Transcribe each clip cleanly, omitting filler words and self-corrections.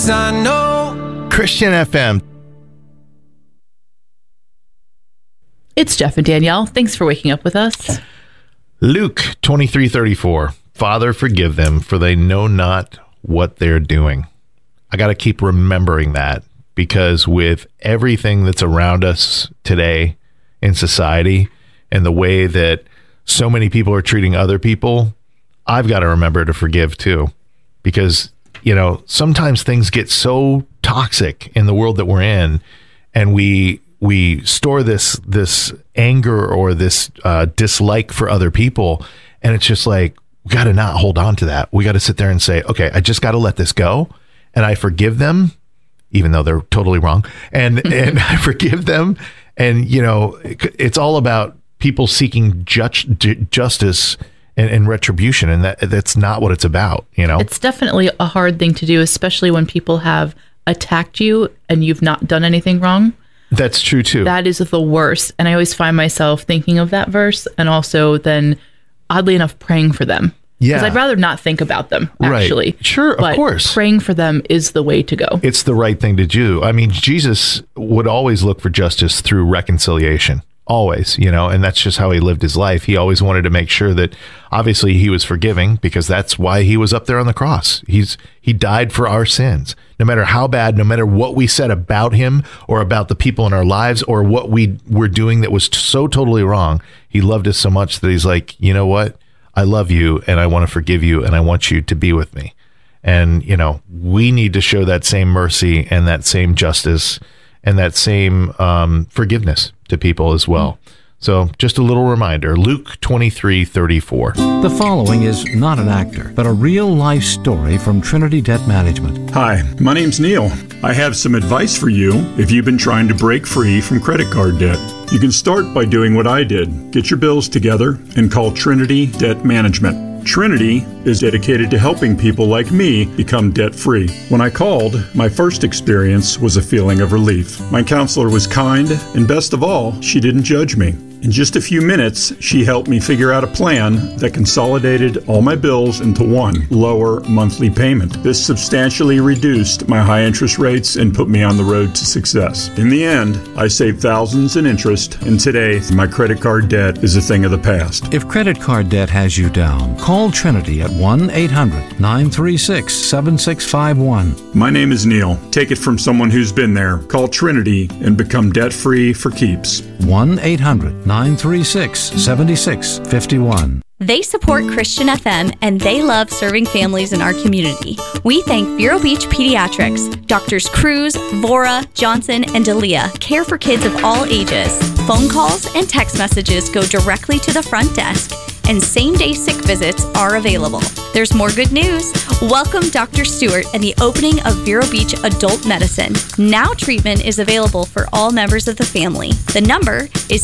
'cause I know. Christian FM. It's Jeff and Danielle. Thanks for waking up with us. Luke 23:34. Father, forgive them, for they know not what they're doing. I got to keep remembering that, because with everything that's around us today in society and the way that so many people are treating other people, I've got to remember to forgive too, because, you know, sometimes things get so toxic in the world that we're in, and we store this anger or this dislike for other people. And it's just like, we got to not hold on to that. We got to sit there and say, okay, I just got to let this go. And I forgive them, even though they're totally wrong. And I forgive them. And, you know, it's all about people seeking justice and retribution. And that's not what it's about, you know? It's definitely a hard thing to do, especially when people have attacked you and you've not done anything wrong. That's true too. That is the worst. And I always find myself thinking of that verse, and also then, oddly enough, praying for them. Yeah. Because I'd rather not think about them, actually. Right. Sure, but of course. Praying for them is the way to go. It's the right thing to do. I mean, Jesus would always look for justice through reconciliation. Always, you know, and that's just how he lived his life. He always wanted to make sure that obviously he was forgiving, because that's why he was up there on the cross. He died for our sins. No matter how bad, no matter what we said about him or about the people in our lives or what we were doing that was so totally wrong, he loved us so much that he's like, you know what? I love you and I want to forgive you and I want you to be with me. And, you know, we need to show that same mercy and that same justice and that same forgiveness to people as well. So just a little reminder, Luke 23:34. The following is not an actor, but a real-life story from Trinity Debt Management. Hi, my name's Neil. I have some advice for you if you've been trying to break free from credit card debt. You can start by doing what I did. Get your bills together and call Trinity Debt Management. Trinity is dedicated to helping people like me become debt-free. When I called, my first experience was a feeling of relief. My counselor was kind, and best of all, she didn't judge me. In just a few minutes, she helped me figure out a plan that consolidated all my bills into one lower monthly payment. This substantially reduced my high interest rates and put me on the road to success. In the end, I saved thousands in interest, and today, my credit card debt is a thing of the past. If credit card debt has you down, call Trinity at 1-800-936-7651. My name is Neil. Take it from someone who's been there. Call Trinity and become debt-free for keeps. 1-800-936-7651. They support Christian FM, and they love serving families in our community. We thank Vero Beach Pediatrics. Doctors Cruz, Vora, Johnson, and Dalia care for kids of all ages. Phone calls and text messages go directly to the front desk, and same-day sick visits are available. There's more good news. Welcome Dr. Stewart and the opening of Vero Beach Adult Medicine. Now treatment is available for all members of the family. The number is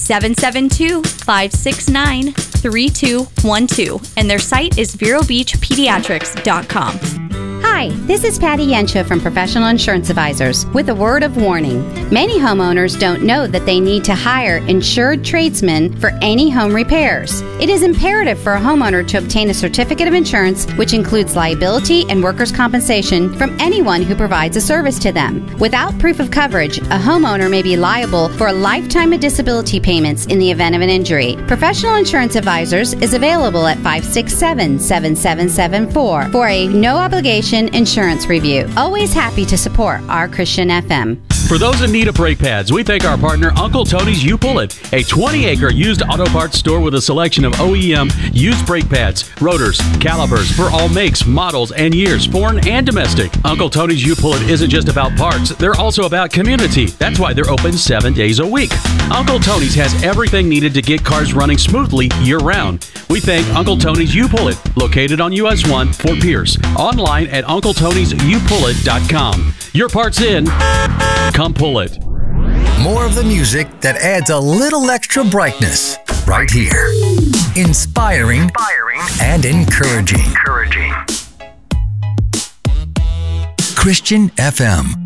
772-569-3212, and their site is verobeachpediatrics.com. Hi, this is Patty Yensha from Professional Insurance Advisors with a word of warning. Many homeowners don't know that they need to hire insured tradesmen for any home repairs. It is imperative for a homeowner to obtain a certificate of insurance, which includes liability and workers' compensation from anyone who provides a service to them. Without proof of coverage, a homeowner may be liable for a lifetime of disability payments in the event of an injury. Professional Insurance Advisors is available at 567-7774 for a no-obligation insurance review. Always happy to support our Christian FM. For those in need of brake pads, we thank our partner Uncle Tony's U-Pull-It, a 20-acre used auto parts store with a selection of OEM used brake pads, rotors, calipers for all makes, models, and years, foreign and domestic. Uncle Tony's U-Pull-It isn't just about parts, they're also about community. That's why they're open 7 days a week. Uncle Tony's has everything needed to get cars running smoothly year-round. We thank Uncle Tony's U-Pull-It, located on US 1, Fort Pierce. Online at UncleTony'sUPullIt.com. Your part's in. Come pull it. More of the music that adds a little extra brightness right here. Inspiring and encouraging. Christian FM.